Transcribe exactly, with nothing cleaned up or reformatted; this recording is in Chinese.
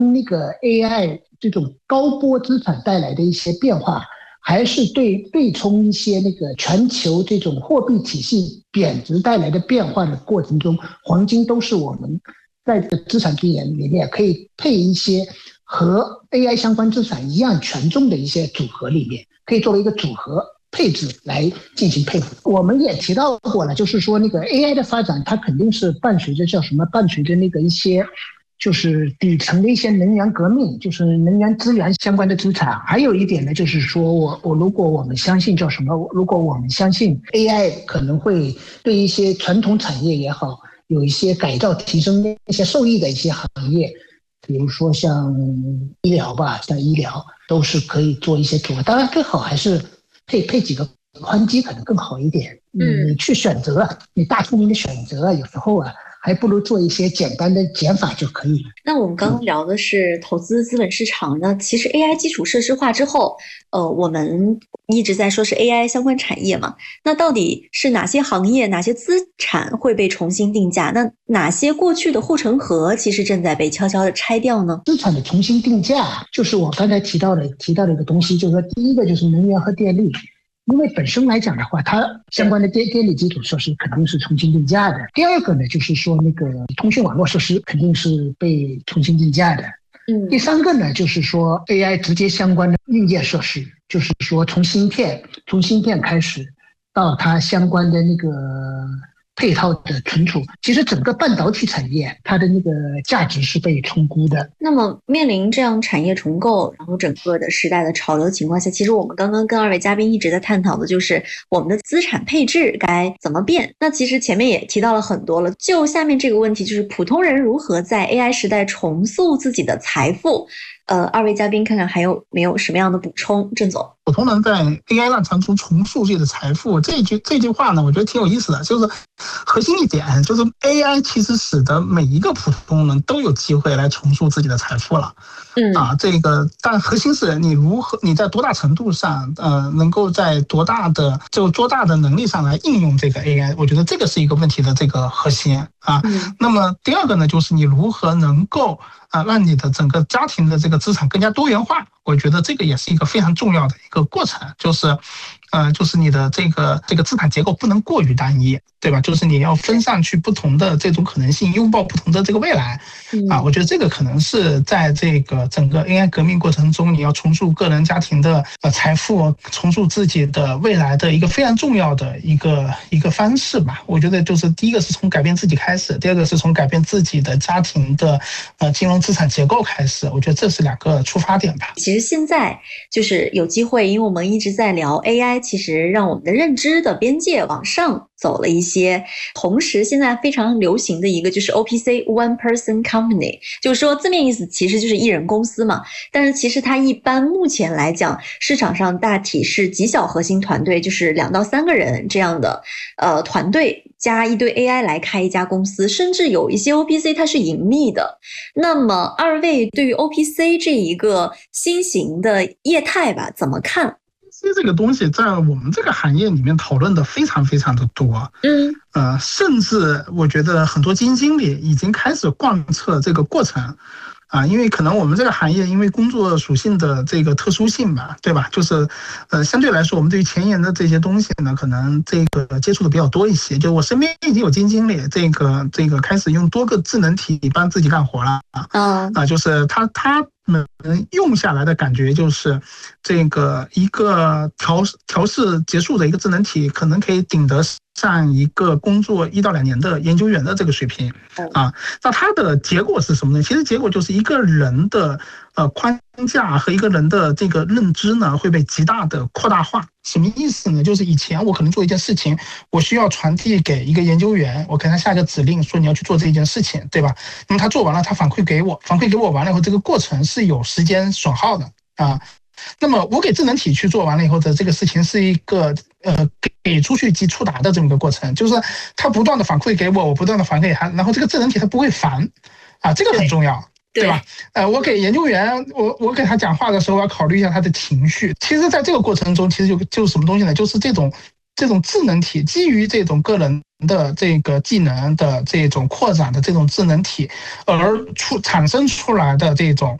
那个 A I 这种高波资产带来的一些变化，还是对对冲一些那个全球这种货币体系贬值带来的变化的过程中，黄金都是我们在资产资源里面可以配一些和 A I 相关资产一样权重的一些组合里面，可以作为一个组合配置来进行配置。我们也提到过了，就是说那个 A I 的发展，它肯定是伴随着叫什么？伴随着那个一些就是底层的一些能源革命，就是能源资源相关的资产。还有一点呢，就是说我我如果我们相信叫什么？如果我们相信 A I 可能会对一些传统产业也好，有一些改造提升的一些受益的一些行业。比如说像医疗吧，像医疗都是可以做一些组合，当然最好还是配配几个宽基可能更好一点。嗯，你去选择，你大聪明的选择，有时候啊，还不如做一些简单的减法就可以了。 那我们刚刚聊的是投资资本市场呢，其实 A I 基础设施化之后，呃，我们一直在说是 A I 相关产业嘛，那到底是哪些行业、哪些资产会被重新定价？那哪些过去的护城河其实正在被悄悄的拆掉呢？ 资产的重新定价，就是我刚才提到的提到的一个东西，就是说第一个就是能源和电力。因为本身来讲的话，它相关的电电力基础设施肯定是重新定价的。第二个呢，就是说那个通讯网络设施肯定是被重新定价的。嗯，第三个呢，就是说 A I 直接相关的硬件设施，就是说从芯片从芯片开始到它相关的那个配套的存储，其实整个半导体产业它的那个价值是被重估的。 那么面临这样产业重构，然后整个的时代的潮流情况下，其实我们刚刚跟二位嘉宾一直在探讨的就是我们的资产配置该怎么变。那其实前面也提到了很多了，就下面这个问题，就是普通人如何在 A I 时代重塑自己的财富。呃，二位嘉宾看看还有没有什么样的补充？郑总， 普通人在 A I 浪潮中重塑自己的财富，这句这句话呢，我觉得挺有意思的。就是核心一点，就是 A I 其实使得每一个普通人都有机会来重塑自己的财富了。嗯啊，这个但核心是你如何，你在多大程度上，呃，能够在多大的就多大的能力上来应用这个 A I， 我觉得这个是一个问题的这个核心啊。嗯、那么第二个呢，就是你如何能够啊让你的整个家庭的这个资产更加多元化，我觉得这个也是一个非常重要的一个过程，就是。呃，就是你的这个这个资产结构不能过于单一，对吧？就是你要分散去不同的这种可能性，拥抱不同的这个未来啊。我觉得这个可能是在这个整个 A I 革命过程中，你要重塑个人家庭的呃财富，重塑自己的未来的一个非常重要的一个一个方式吧。我觉得就是第一个是从改变自己开始，第二个是从改变自己的家庭的呃金融资产结构开始。我觉得这是两个出发点吧。 其实现在就是有机会，因为我们一直在聊 A I。其实让我们的认知的边界往上走了一些，同时现在非常流行的一个就是 O P C One Person Company， 就是说字面意思其实就是一人公司嘛，但是其实它一般目前来讲市场上大体是极小核心团队，就是两到三个人这样的呃团队加一堆 A I 来开一家公司，甚至有一些 O P C 它是盈利的。那么二位对于 O P C 这一个新型的业态吧怎么看？ 这个东西在我们这个行业里面讨论的非常非常的多，嗯，呃，甚至我觉得很多基金经理已经开始贯彻这个过程，啊，因为可能我们这个行业因为工作属性的这个特殊性吧，对吧？就是，呃，相对来说，我们对于前沿的这些东西呢，可能这个接触的比较多一些。就我身边已经有基金经理，这个这个开始用多个智能体帮自己干活了啊，啊，就是他他。们用下来的感觉就是，这个一个调调试结束的一个智能体，可能可以顶得上一个工作一到两年的研究员的这个水平啊。那它的结果是什么呢？其实结果就是一个人的呃框架和一个人的这个认知呢会被极大的扩大化。什么意思呢？就是以前我可能做一件事情，我需要传递给一个研究员，我给他下个指令说你要去做这件事情，对吧？那么他做完了，他反馈给我，反馈给我完了以后，这个过程是有时间损耗的啊。那么我给智能体去做完了以后的这个事情是一个呃给出去即触达的这么一个过程，就是他不断的反馈给我，我不断的反馈给他，然后这个智能体他不会烦啊，这个很重要。对吧？呃，我给研究员，我我给他讲话的时候，我要考虑一下他的情绪。其实，在这个过程中，其实就就是什么东西呢？就是这种这种智能体，基于这种个人的这个技能的这种扩展的这种智能体而出产生出来的这种